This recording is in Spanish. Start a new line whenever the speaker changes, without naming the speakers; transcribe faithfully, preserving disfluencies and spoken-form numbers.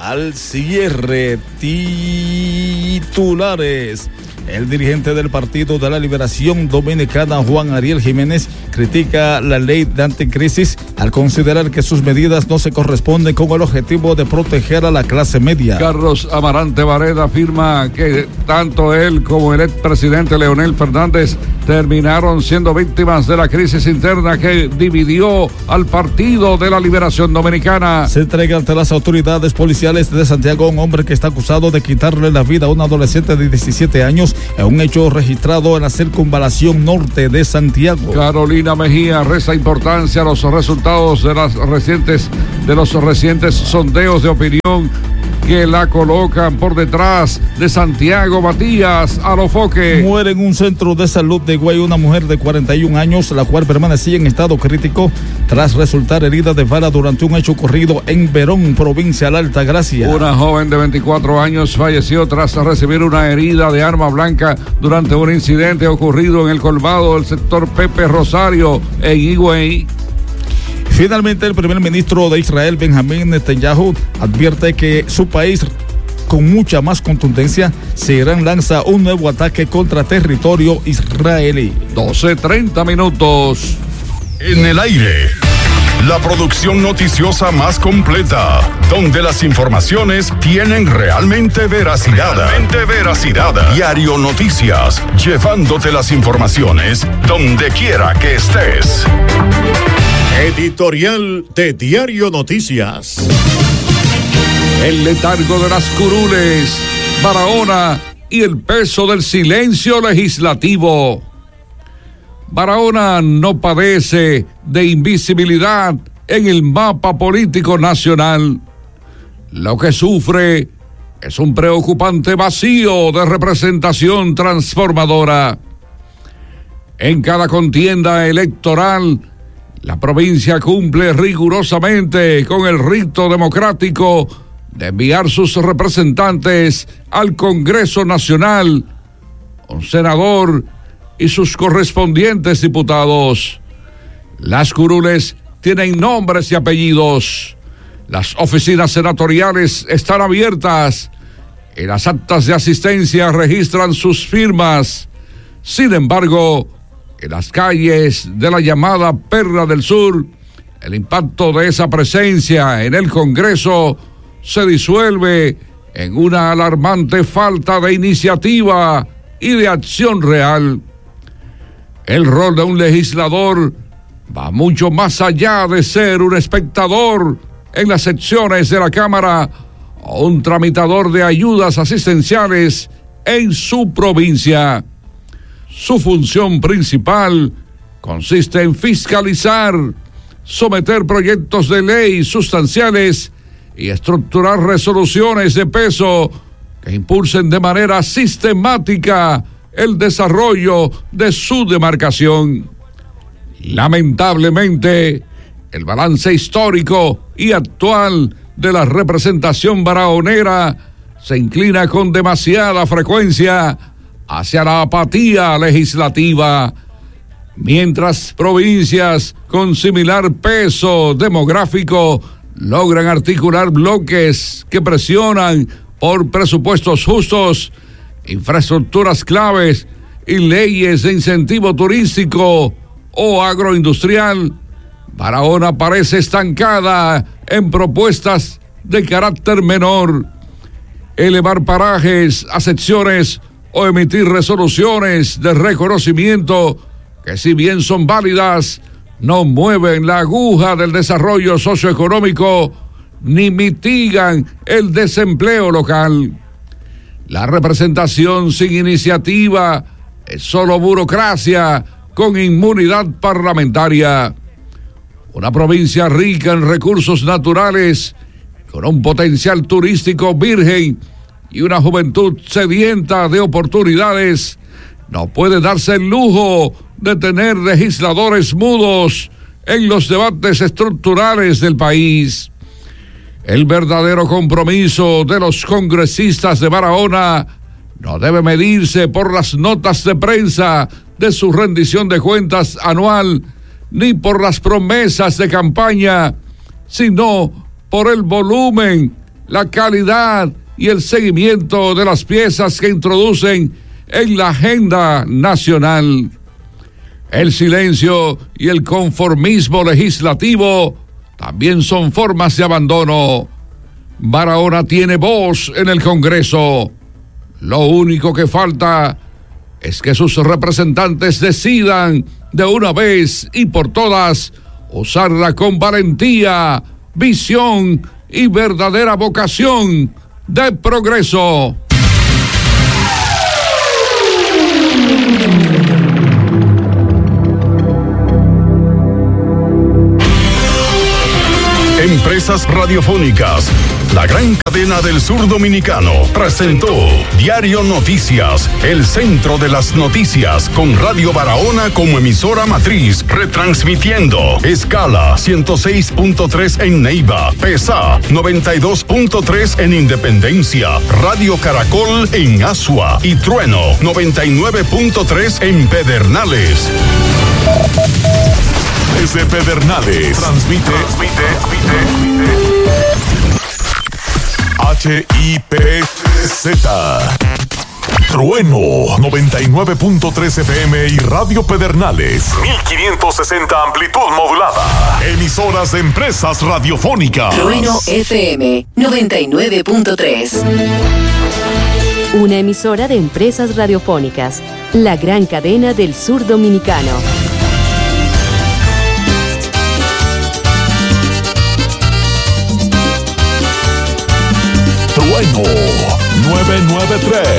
al cierre. Titulares. El dirigente del Partido de la Liberación Dominicana, Juan Ariel Jiménez, critica la ley de anticrisis al considerar que sus medidas no se corresponden con el objetivo de proteger a la clase media.
Carlos Amarante Vareda afirma que tanto él como el expresidente Leonel Fernández terminaron siendo víctimas de la crisis interna que dividió al Partido de la Liberación Dominicana.
Se entrega ante las autoridades policiales de Santiago un hombre que está acusado de quitarle la vida a un adolescente de diecisiete años en un hecho registrado en la circunvalación norte de Santiago.
Carolina Mejía resta importancia a los resultados de las recientes de los recientes sondeos de opinión que la colocan por detrás de Santiago Matías Alofoque.
Muere en un centro de salud de Guay una mujer de cuarenta y un años, la cual permanecía en estado crítico tras resultar herida de bala durante un hecho ocurrido en Verón, provincia de la Altagracia.
Una joven de veinticuatro años falleció tras recibir una herida de arma blanca durante un incidente ocurrido en el colmado del sector Pepe Rosario en Higüey.
Finalmente, el primer ministro de Israel, Benjamín Netanyahu, advierte que su país, con mucha más contundencia, se Irán lanza un nuevo ataque contra territorio israelí.
doce treinta minutos.
En el aire, la producción noticiosa más completa, donde las informaciones tienen realmente veracidad. Realmente veracidad. Diario Noticias, llevándote las informaciones donde quiera que estés.
Editorial de Diario Noticias.
El letargo de las curules, Barahona y el peso del silencio legislativo. Barahona no padece de invisibilidad en el mapa político nacional. Lo que sufre es un preocupante vacío de representación transformadora. En cada contienda electoral, la provincia cumple rigurosamente con el rito democrático de enviar sus representantes al Congreso Nacional, un senador y sus correspondientes diputados. Las curules tienen nombres y apellidos. Las oficinas senatoriales están abiertas y las actas de asistencia registran sus firmas. Sin embargo, en las calles de la llamada Perla del Sur, el impacto de esa presencia en el Congreso se disuelve en una alarmante falta de iniciativa y de acción real. El rol de un legislador va mucho más allá de ser un espectador en las secciones de la Cámara o un tramitador de ayudas asistenciales en su provincia. Su función principal consiste en fiscalizar, someter proyectos de ley sustanciales y estructurar resoluciones de peso que impulsen de manera sistemática el desarrollo de su demarcación. Lamentablemente, el balance histórico y actual de la representación barahonera se inclina con demasiada frecuencia hacia la apatía legislativa, mientras provincias con similar peso demográfico logran articular bloques que presionan por presupuestos justos, infraestructuras claves y leyes de incentivo turístico o agroindustrial. Barahona parece estancada en propuestas de carácter menor. Elevar parajes a secciones o emitir resoluciones de reconocimiento que, si bien son válidas, no mueven la aguja del desarrollo socioeconómico ni mitigan el desempleo local. La representación sin iniciativa es solo burocracia con inmunidad parlamentaria. Una provincia rica en recursos naturales, con un potencial turístico virgen y una juventud sedienta de oportunidades, no puede darse el lujo de tener legisladores mudos en los debates estructurales del país. El verdadero compromiso de los congresistas de Barahona no debe medirse por las notas de prensa de su rendición de cuentas anual, ni por las promesas de campaña, sino por el volumen la calidad y el seguimiento de las piezas que introducen en la agenda nacional. El silencio y el conformismo legislativo también son formas de abandono. Barahona tiene voz en el Congreso. Lo único que falta es que sus representantes decidan de una vez y por todas usarla con valentía, visión y verdadera vocación de progreso.
Empresas Radiofónicas, la gran cadena del sur dominicano, presentó Diario Noticias, el centro de las noticias, con Radio Barahona como emisora matriz, retransmitiendo escala ciento seis punto tres en Neiva, PESA noventa y dos punto tres en Independencia, Radio Caracol en Asua y Trueno noventa y nueve punto tres en Pedernales.
Desde Pedernales, transmite, transmite, transmite. H I P Z. Trueno noventa y nueve punto tres F M y Radio Pedernales mil quinientos sesenta amplitud modulada. Emisoras de Empresas Radiofónicas.
Trueno F M noventa y nueve punto tres.
Una emisora de Empresas Radiofónicas, la gran cadena del sur dominicano.
Trueno novecientos noventa y tres.